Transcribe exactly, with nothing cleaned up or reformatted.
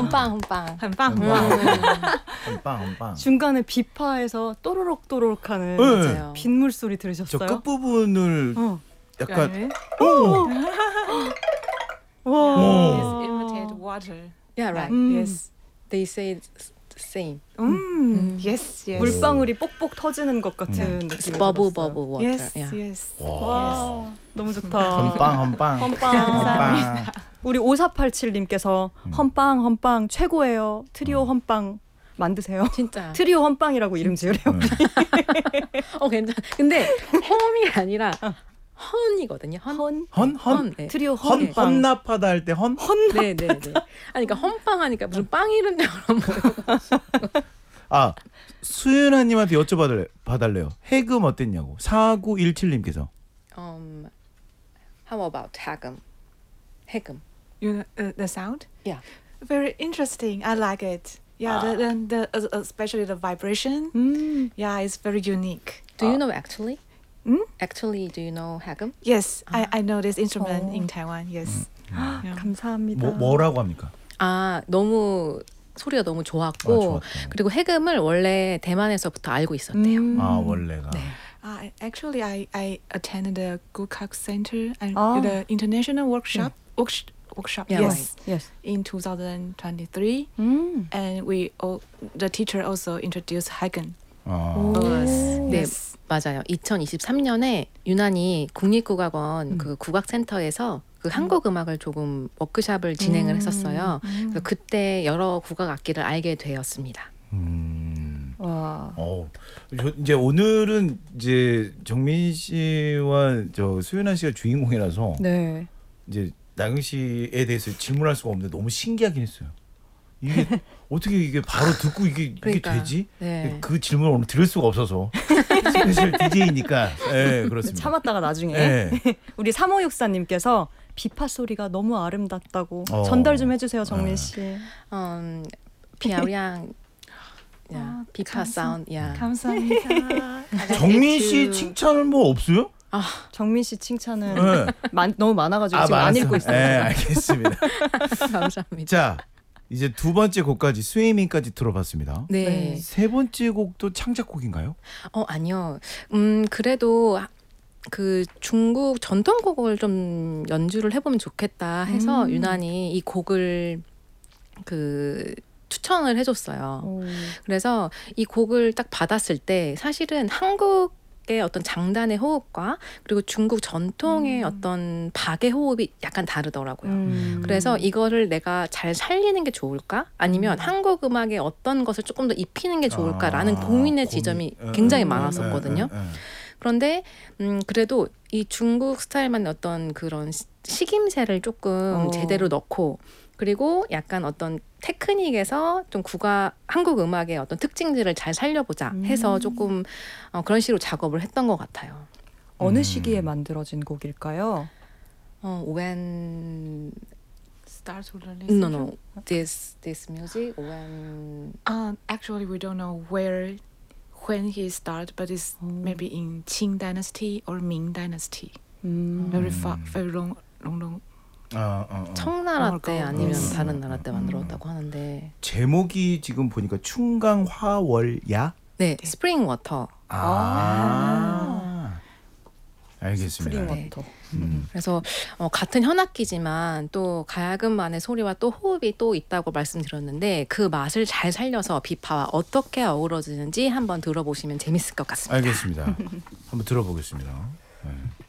헌빵 헌빵. 很棒 음. 很棒 헌빵 헌빵. 중간에 비파에서 또로록 또로록하는 네. 맞아요. 빗물 소리 저 들으셨어요? 끝부분을 어. 약간 네. 오! 와. 오. imitate water. Yeah, right. 음. Yes. They say the same. 음. Yes, yes. 물방울이 뽁뽁 터지는 것 같은 음. 느낌이 Bubble 들었어요. bubble water. Yes, Yeah. yes. 와. 와, 너무 좋다. 헌빵 헌빵. 헌빵. 헌빵. 우리 오사팔칠님께서 음. 헌빵 헌빵 최고예요. 트리오 헌빵 만드세요. 진짜. 트리오 헌빵이라고 이름 지으래요. 음. 어 괜찮. 근데 험이 아니라 헌이거든요. 헌. 헌 헌? 헌? 헌. 네. 트리오 헌 헌빵. 헌납하다 할 때 헌? 네, 네, 네. 아니 그러니까 헌빵 하니까 무슨 빵 이름처럼 보여. 아 수연아님한테 여쭤봐달래 봐달래요. 해금 어땠냐고. 사구일칠님께서. Um, how about 해금? 해금. You know, uh, the sound? Yeah. Very interesting. I like it. Yeah, the, the, the uh, especially the vibration. 음. Yeah, it's very unique. Do you know actually? Hmm? Actually, do you know 해금? Yes, I, I know this instrument Oh. in Taiwan. Yes. Yeah. 감사합니다. 뭐 뭐라고 합니까? 아 너무 소리가 너무 아, 좋았고 좋았다. 그리고 해금을 원래 대만에서부터 알고 있었대요. 음. 아 원래가. 네. Uh, actually, I, I attended the Gukak Center and Ah. the international workshop worksh- workshop. Yeah, yes, Yes. in two thousand twenty-three, 음. and we all, the teacher also introduced Hagen 아. to us. 네. Yes. 맞아요. 이천이십삼 년에 유난히 국립국악원 음. 그 국악센터에서 그 한국 음악을 조금 워크숍을 진행을 음. 했었어요. 그래서 그때 여러 국악 악기를 알게 되었습니다. 음. 와. 어. 저 이제 오늘은 이제 정민 씨와 저 수연아 씨가 주인공이라서 네. 이제 나경 씨에 대해서 질문할 수가 없는데 너무 신기하긴 했어요. 이게 어떻게 이게 바로 듣고 이게 이게 그러니까, 되지? 네. 그 질문을 오늘 들을 수가 없어서 스페셜 디제이니까 네, 그렇습니다. 참았다가 나중에 네. 우리 삼오육사님께서 비파 소리가 너무 아름답다고 어. 전달 좀 해주세요, 정민 네. 씨. 음, 비아량 야, 아, 비파 감사- 사운드 야. 감사합니다. 정민 씨 칭찬은 뭐 없어요? 정민 씨 칭찬은 네. 많, 너무 많아가지고 지금 안 많았어요. 읽고 있어요. 네, 알겠습니다. 감사합니다. 자, 이제 두 번째 곡까지 스위밍까지 들어봤습니다. 네. 네. 세 번째 곡도 창작곡인가요? 어 아니요. 음 그래도 그 중국 전통곡을 좀 연주를 해보면 좋겠다 해서 음. 유난히 이 곡을 그 추천을 해줬어요. 오. 그래서 이 곡을 딱 받았을 때 사실은 한국의 어떤 장단의 호흡과 그리고 중국 전통의 음. 어떤 박의 호흡이 약간 다르더라고요. 음. 그래서 이거를 내가 잘 살리는 게 좋을까? 아니면 음. 한국 음악의 어떤 것을 조금 더 입히는 게 좋을까라는 아, 고민의 고민. 지점이 에, 굉장히 에, 많았었거든요. 에, 에, 에. 그런데 음 그래도 이 중국 스타일만의 어떤 그런 시- 식임새를 조금 어. 제대로 넣고 그리고 약간 어떤 테크닉에서 좀 국악 한국 음악의 어떤 특징들을 잘 살려보자 해서 음. 조금 어, 그런 식으로 작업을 했던 것 같아요. 어느 음. 시기에 만들어진 곡일까요? 어, when Start to learn no no this this music when Uh, actually, we don't know where, when he started, but it's Oh. maybe in Qing Dynasty or Ming Dynasty. 음. Very far, very long, long, long. 아, 아, 아. 청나라 어, 때 어, 아니면 음. 다른 나라 때 음. 만들었다고 하는데 제목이 지금 보니까 충강화월야. 네 스프링 워터. 아, 알겠습니다. 스프링 워터. 음. 그래서 어, 같은 현악기지만 또 가야금만의 소리와 또 호흡이 또 있다고 말씀드렸는데 그 맛을 잘 살려서 비파와 어떻게 어우러지는지 한번 들어보시면 재밌을 것 같습니다. 알겠습니다. 한번 들어보겠습니다. 네.